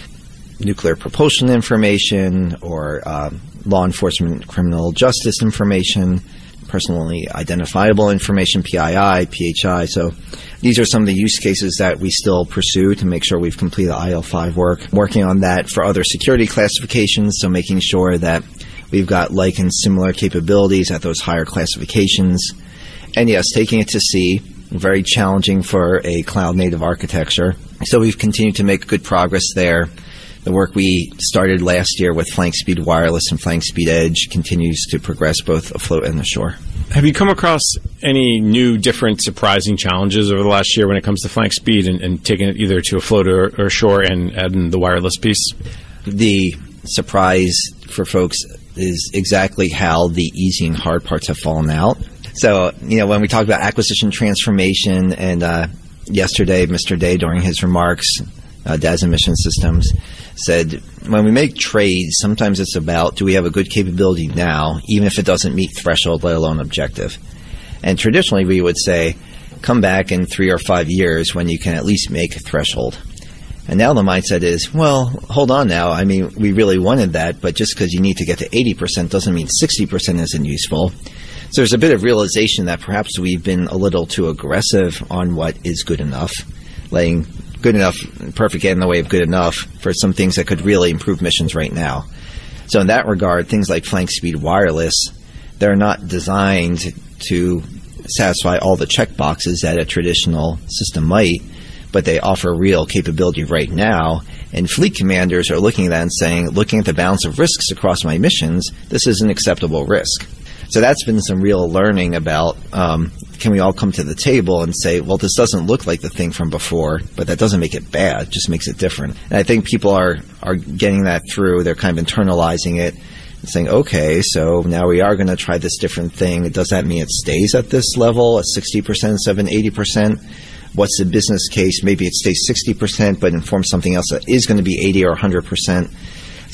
nuclear propulsion information or law enforcement criminal justice information, personally identifiable information, PII, PHI. So these are some of the use cases that we still pursue to make sure we've completed the IL5 work. Working on that for other security classifications, so making sure that we've got like and similar capabilities at those higher classifications. And yes, taking it to C, very challenging for a cloud-native architecture. So we've continued to make good progress there. The work we started last year with Flank Speed Wireless and Flank Speed Edge continues to progress both afloat and ashore. Have you come across any new, different, surprising challenges over the last year when it comes to flank speed and taking it either to afloat or ashore and adding the wireless piece? The surprise for folks is exactly how the easy and hard parts have fallen out. So, when we talk about acquisition transformation, and yesterday, Mr. Day, during his remarks, DAS and Mission Systems, said when we make trades, sometimes it's about, do we have a good capability now, even if it doesn't meet threshold, let alone objective. And traditionally we would say, come back in 3 or 5 years when you can at least make a threshold. And now the mindset is, well, hold on now. I mean, we really wanted that, but just because you need to get to 80% doesn't mean 60% isn't useful. So there's a bit of realization that perhaps we've been a little too aggressive on what is good enough, laying good enough, perfect get in the way of good enough for some things that could really improve missions right now. So in that regard, things like Flank Speed Wireless, they're not designed to satisfy all the check boxes that a traditional system might, but they offer real capability right now. And fleet commanders are looking at that and saying, looking at the balance of risks across my missions, this is an acceptable risk. So that's been some real learning about, can we all come to the table and say, well, this doesn't look like the thing from before, but that doesn't make it bad, it just makes it different. And I think people are getting that through. They're kind of internalizing it and saying, okay, so now we are going to try this different thing. Does that mean it stays at this level, at 60%, 70%, 80%? What's the business case? Maybe it stays 60%, but informs something else that is going to be 80 or 100%.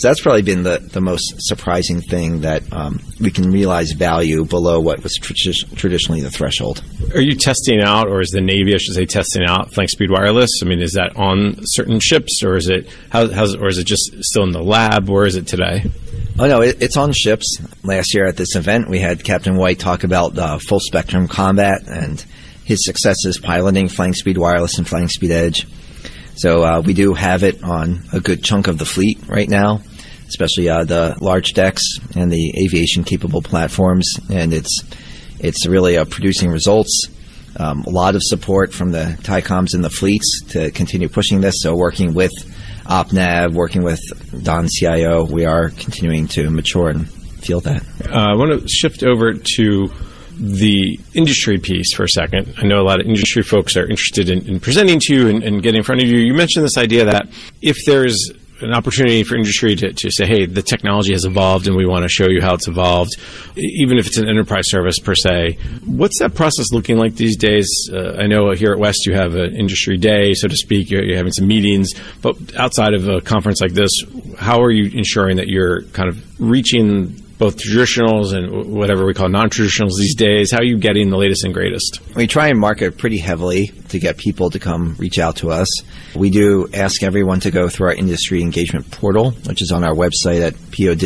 So that's probably been the most surprising thing, that we can realize value below what was traditionally the threshold. Are you testing out, or is the Navy, I should say, testing out flank speed wireless? I mean, is that on certain ships, or is it or is it just still in the lab? Where is it today? Oh, no, it's on ships. Last year at this event, we had Captain White talk about full spectrum combat and his successes piloting flank speed wireless and flank speed edge. So we do have it on a good chunk of the fleet right now, especially the large decks and the aviation-capable platforms, and it's really producing results. A lot of support from the TICOMs and the fleets to continue pushing this. So working with OpNav, working with Don CIO, we are continuing to mature and field that. I want to shift over to the industry piece for a second. I know a lot of industry folks are interested in presenting to you and getting in front of you. You mentioned this idea that if there's an opportunity for industry to say, hey, the technology has evolved and we want to show you how it's evolved, even if it's an enterprise service per se. What's that process looking like these days? I know here at West you have an industry day, so to speak. You're having some meetings. But outside of a conference like this, how are you ensuring that you're kind of reaching both traditionals and whatever we call non-traditionals these days? How are you getting the latest and greatest? We try and market pretty heavily to get people to come reach out to us. We do ask everyone to go through our industry engagement portal, which is on our website at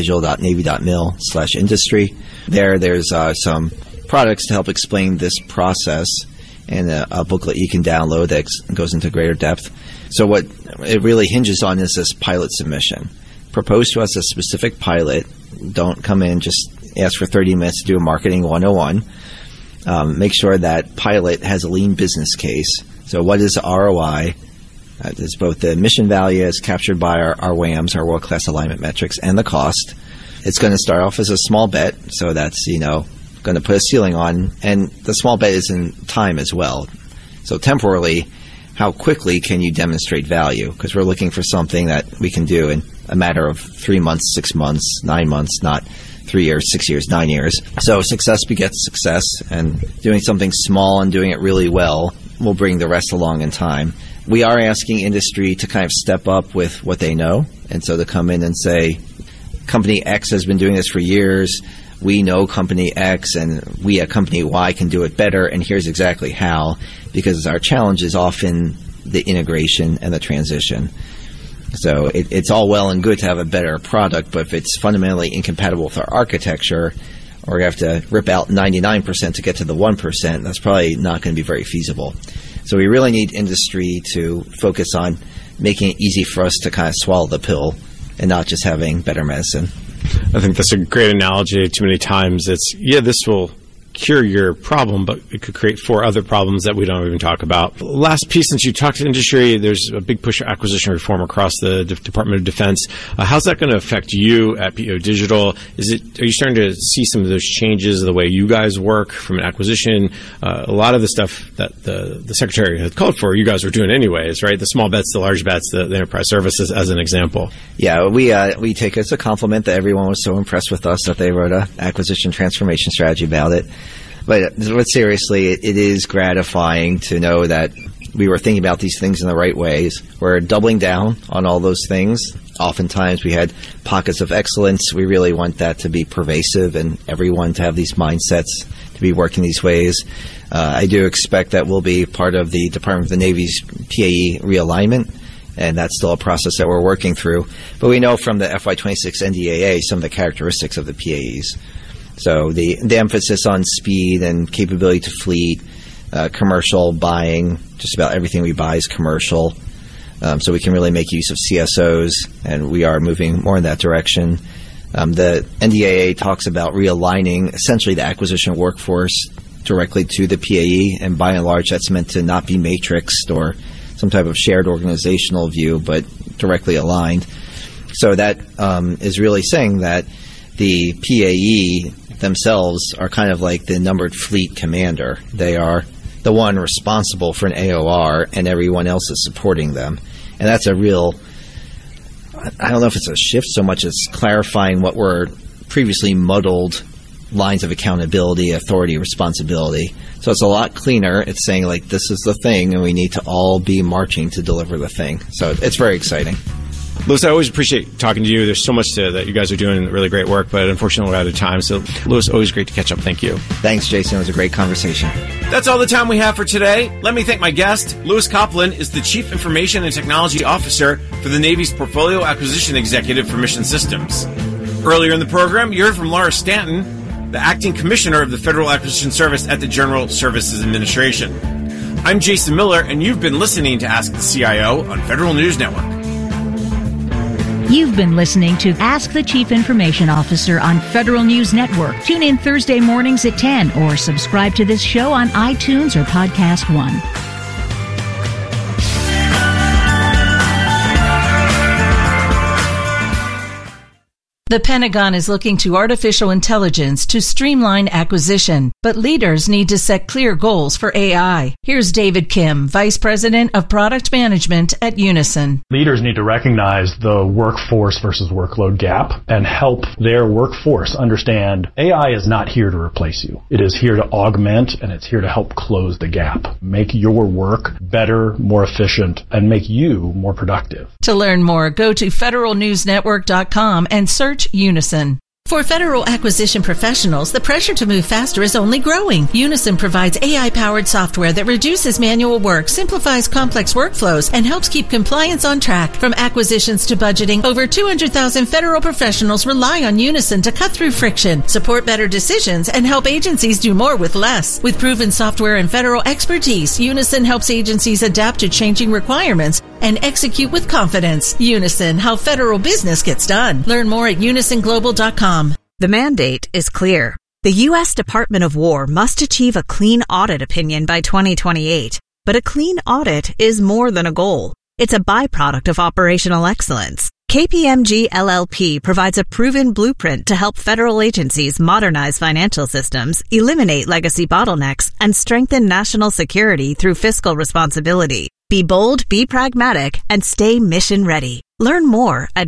podigital.navy.mil/industry. There's some products to help explain this process, and a booklet you can download that goes into greater depth. So what it really hinges on is this pilot submission. Propose to us a specific pilot. Don't come in, just ask for 30 minutes to do a marketing 101. Make sure that pilot has a lean business case. So what is the ROI? There's both the mission value as captured by our WAMs, our world-class alignment metrics, and the cost. It's going to start off as a small bet, so that's, going to put a ceiling on. And the small bet is in time as well. So temporally, how quickly can you demonstrate value? Because we're looking for something that we can do in a matter of 3 months, 6 months, 9 months, not 3 years, 6 years, 9 years. So success begets success, and doing something small and doing it really well will bring the rest along in time. We are asking industry to kind of step up with what they know, and so to come in and say, Company X has been doing this for years, we know Company X, and we at Company Y can do it better, and here's exactly how, because our challenge is often the integration and the transition. So it's all well and good to have a better product, but if it's fundamentally incompatible with our architecture, or you have to rip out 99% to get to the 1%, that's probably not going to be very feasible. So we really need industry to focus on making it easy for us to kind of swallow the pill and not just having better medicine. I think that's a great analogy. Too many times it's, this will cure your problem, but it could create 4 other problems that we don't even talk about. Last piece, since you talked to industry, there's a big push for acquisition reform across the Department of Defense. How's that going to affect you at PO Digital? Are you starting to see some of those changes in the way you guys work from an acquisition? A lot of the stuff that the Secretary had called for, you guys were doing anyways, right? The small bets, the large bets, the enterprise services as an example. Yeah, we take it as a compliment that everyone was so impressed with us that they wrote an acquisition transformation strategy about it. But seriously, it is gratifying to know that we were thinking about these things in the right ways. We're doubling down on all those things. Oftentimes we had pockets of excellence. We really want that to be pervasive and everyone to have these mindsets to be working these ways. I do expect that we'll be part of the Department of the Navy's PAE realignment, and that's still a process that we're working through. But we know from the FY26 NDAA some of the characteristics of the PAEs. So the emphasis on speed and capability to fleet, commercial buying, just about everything we buy is commercial. So we can really make use of CSOs, and we are moving more in that direction. The NDAA talks about realigning essentially the acquisition workforce directly to the PAE, and by and large that's meant to not be matrixed or some type of shared organizational view, but directly aligned. So that is really saying that the PAE themselves are kind of like the numbered fleet commander. They are the one responsible for an AOR, and everyone else is supporting them. And that's a real, I don't know if it's a shift so much as clarifying what were previously muddled lines of accountability, authority, responsibility. So it's a lot cleaner. It's saying, like, this is the thing, and we need to all be marching to deliver the thing. So it's very exciting. Lewis, I always appreciate talking to you. There's so much that you guys are doing really great work, but unfortunately we're out of time. So, Lewis, always great to catch up. Thank you. Thanks, Jason. It was a great conversation. That's all the time we have for today. Let me thank my guest. Lewis Copeland is the Chief Information and Technology Officer for the Navy's Portfolio Acquisition Executive for Mission Systems. Earlier in the program, you heard from Laura Stanton, the Acting Commissioner of the Federal Acquisition Service at the General Services Administration. I'm Jason Miller, and you've been listening to Ask the CIO on Federal News Network. You've been listening to Ask the Chief Information Officer on Federal News Network. Tune in Thursday mornings at 10 or subscribe to this show on iTunes or Podcast One. The Pentagon is looking to artificial intelligence to streamline acquisition, but leaders need to set clear goals for AI. Here's David Kim, Vice President of Product Management at Unison. Leaders need to recognize the workforce versus workload gap and help their workforce understand AI is not here to replace you. It is here to augment, and it's here to help close the gap, make your work better, more efficient, and make you more productive. To learn more, go to federalnewsnetwork.com and search Unison. For federal acquisition professionals, the pressure to move faster is only growing. Unison provides AI-powered software that reduces manual work, simplifies complex workflows, and helps keep compliance on track. From acquisitions to budgeting, over 200,000 federal professionals rely on Unison to cut through friction, support better decisions, and help agencies do more with less. With proven software and federal expertise, Unison helps agencies adapt to changing requirements and execute with confidence. Unison, how federal business gets done. Learn more at unisonglobal.com. The mandate is clear. The U.S. Department of War must achieve a clean audit opinion by 2028. But a clean audit is more than a goal. It's a byproduct of operational excellence. KPMG LLP provides a proven blueprint to help federal agencies modernize financial systems, eliminate legacy bottlenecks, and strengthen national security through fiscal responsibility. Be bold, be pragmatic, and stay mission ready. Learn more at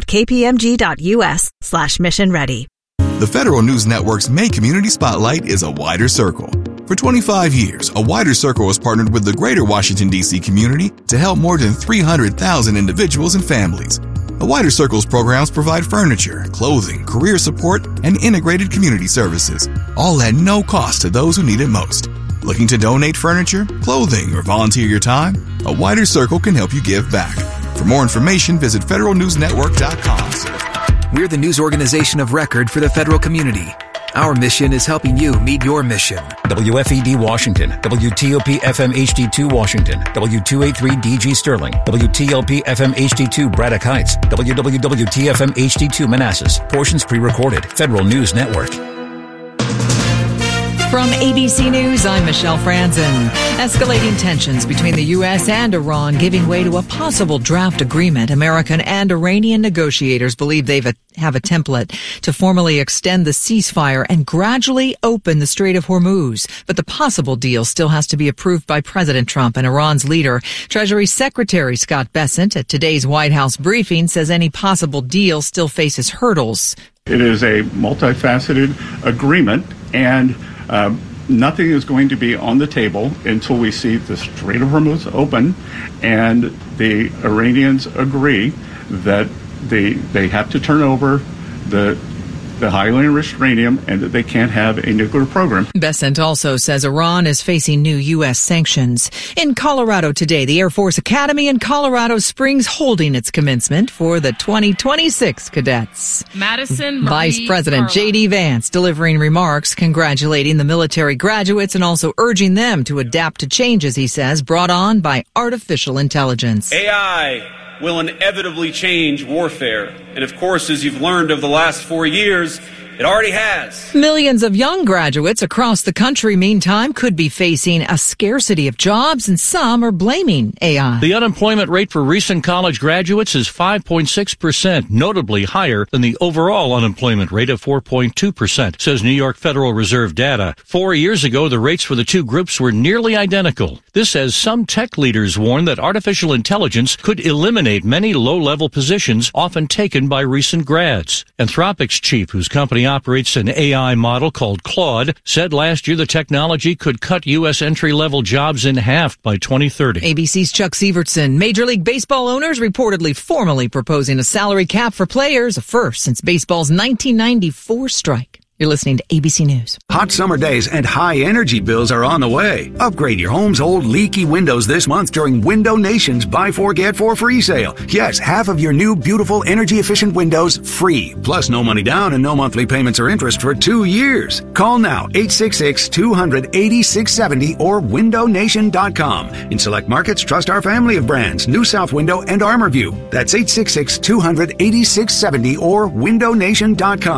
visit.kpmg.us/mission ready. The Federal News Network's May Community Spotlight is a wider circle. For 25 years, A Wider Circle has partnered with the greater Washington, D.C. community to help more than 300,000 individuals and families. A Wider Circle's programs provide furniture, clothing, career support, and integrated community services, all at no cost to those who need it most. Looking to donate furniture, clothing, or volunteer your time? A Wider Circle can help you give back. For more information, visit federalnewsnetwork.com. We're the news organization of record for the federal community. Our mission is helping you meet your mission. WFED Washington, WTOP FM HD2 Washington, W283 DG Sterling, WTLP FM HD2 Braddock Heights, WWWT FM HD2 Manassas. Portions pre-recorded. Federal News Network. From ABC News, I'm Michelle Franzen. Escalating tensions between the U.S. and Iran giving way to a possible draft agreement. American and Iranian negotiators believe they have a template to formally extend the ceasefire and gradually open the Strait of Hormuz. But the possible deal still has to be approved by President Trump and Iran's leader. Treasury Secretary Scott Bessent at today's White House briefing says any possible deal still faces hurdles. It is a multifaceted agreement, and nothing is going to be on the table until we see the Strait of Hormuz open and the Iranians agree that they have to turn over the highly enriched uranium and that they can't have a nuclear program. Bessent also says Iran is facing new U.S. sanctions. In Colorado today, the Air Force Academy in Colorado Springs holding its commencement for the 2026 cadets. Madison Marie Vice President Carla. J.D. Vance delivering remarks congratulating the military graduates and also urging them to adapt to changes, he says, brought on by artificial intelligence. AI will inevitably change warfare. And of course, as you've learned over the last 4 years, it already has. Millions of young graduates across the country, meantime, could be facing a scarcity of jobs, and some are blaming AI. The unemployment rate for recent college graduates is 5.6%, notably higher than the overall unemployment rate of 4.2%, says New York Federal Reserve data. 4 years ago, the rates for the two groups were nearly identical. This as some tech leaders warn that artificial intelligence could eliminate many low-level positions often taken by recent grads. Anthropic's chief, whose company operates an AI model called Claude, said last year the technology could cut U.S. entry-level jobs in half by 2030. ABC's Chuck Sievertson. Major League Baseball owners reportedly formally proposing a salary cap for players, a first since baseball's 1994 strike. You're listening to ABC News. Hot summer days and high energy bills are on the way. Upgrade your home's old leaky windows this month during Window Nation's Buy 4 Get 4 free sale. Yes, half of your new beautiful energy efficient windows free. Plus no money down and no monthly payments or interest for 2 years. Call now 866-200-8670 or windownation.com. In select markets, trust our family of brands, New South Window and ArmorView. That's 866-200-8670 or windownation.com.